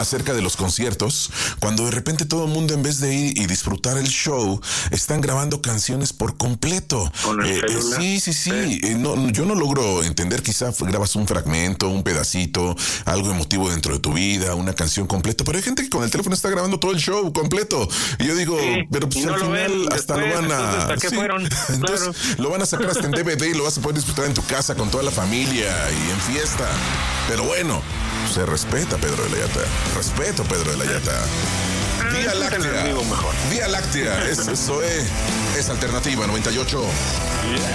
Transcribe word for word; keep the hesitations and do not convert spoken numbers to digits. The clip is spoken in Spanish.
acerca de los conciertos, cuando de repente todo el mundo, en vez de ir y disfrutar el show, están grabando canciones por completo. Con el Eh, celular. sí, sí, sí. Sí. Eh, no, yo no logro entender, quizá grabas un fragmento, un pedacito, algo emotivo dentro de tu vida, una canción completa, pero hay gente que con el teléfono está grabando todo el show completo. Y yo digo, Sí, pero pues y no al lo final ven hasta después, lo van a... entonces, ¿a qué fueron? Entonces, Claro. lo van a sacar hasta en D V D y lo vas a poder disfrutar en tu casa con toda la familia y en fiesta. Pero bueno, se respeta, Pedro de la Yata. Respeto, Pedro de la Yata. Ah, Vía es un Láctea. enemigo mejor. Vía Láctea. Es, eso es, es Alternativa noventa y ocho.